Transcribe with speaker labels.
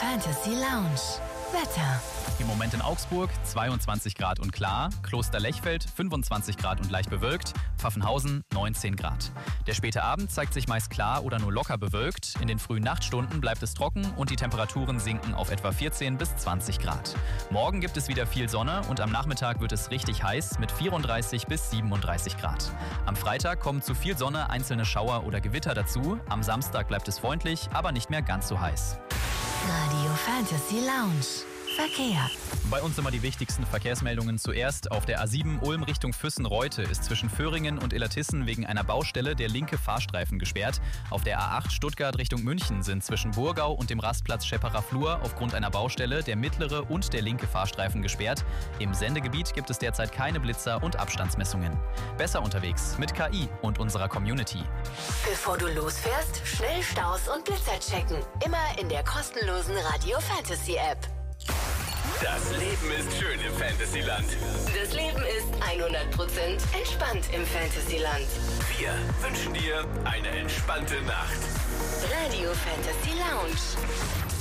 Speaker 1: Fantasy Lounge. Wetter.
Speaker 2: Im Moment in Augsburg 22 Grad und klar, Kloster Lechfeld 25 Grad und leicht bewölkt, Pfaffenhausen 19 Grad. Der späte Abend zeigt sich meist klar oder nur locker bewölkt. In den frühen Nachtstunden bleibt es trocken und die Temperaturen sinken auf etwa 14 bis 20 Grad. Morgen gibt es wieder viel Sonne und am Nachmittag wird es richtig heiß mit 34 bis 37 Grad. Am Freitag kommen zu viel Sonne einzelne Schauer oder Gewitter dazu. Am Samstag bleibt es freundlich, aber nicht mehr ganz so heiß.
Speaker 1: Radio Fantasy Lounge. Verkehr.
Speaker 2: Bei uns immer die wichtigsten Verkehrsmeldungen zuerst. Auf der A7 Ulm Richtung Füssen-Reute ist zwischen Föhringen und Illertissen wegen einer Baustelle der linke Fahrstreifen gesperrt. Auf der A8 Stuttgart Richtung München sind zwischen Burgau und dem Rastplatz Schepperer Flur aufgrund einer Baustelle der mittlere und der linke Fahrstreifen gesperrt. Im Sendegebiet gibt es derzeit keine Blitzer und Abstandsmessungen. Besser unterwegs mit KI und unserer Community.
Speaker 1: Bevor du losfährst, schnell Staus und Blitzer checken. Immer in der kostenlosen Radio Fantasy App.
Speaker 3: Das Leben ist schön im Fantasyland.
Speaker 1: Das Leben ist 100% entspannt im Fantasyland.
Speaker 3: Wir wünschen dir eine entspannte Nacht.
Speaker 1: Radio Fantasy Lounge.